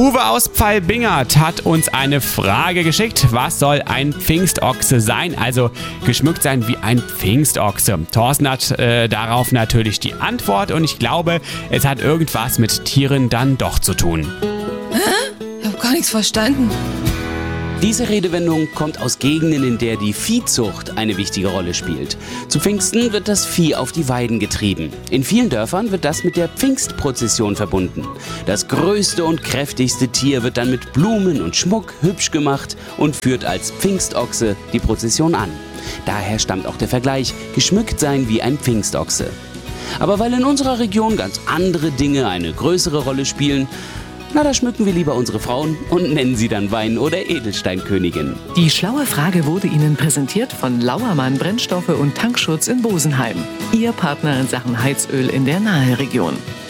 Uwe aus Pfalbingert hat uns eine Frage geschickt. Was soll ein Pfingstochse sein? Also geschmückt sein wie ein Pfingstochse. Thorsten hat darauf natürlich die Antwort und ich glaube, es hat irgendwas mit Tieren dann doch zu tun. Ich habe gar nichts verstanden. Diese Redewendung kommt aus Gegenden, in der die Viehzucht eine wichtige Rolle spielt. Zu Pfingsten wird das Vieh auf die Weiden getrieben. In vielen Dörfern wird das mit der Pfingstprozession verbunden. Das größte und kräftigste Tier wird dann mit Blumen und Schmuck hübsch gemacht und führt als Pfingstochse die Prozession an. Daher stammt auch der Vergleich, geschmückt sein wie ein Pfingstochse. Aber weil in unserer Region ganz andere Dinge eine größere Rolle spielen, da schmücken wir lieber unsere Frauen und nennen sie dann Wein- oder Edelsteinkönigin. Die schlaue Frage wurde Ihnen präsentiert von Lauermann Brennstoffe und Tankschutz in Bosenheim. Ihr Partner in Sachen Heizöl in der Naheregion.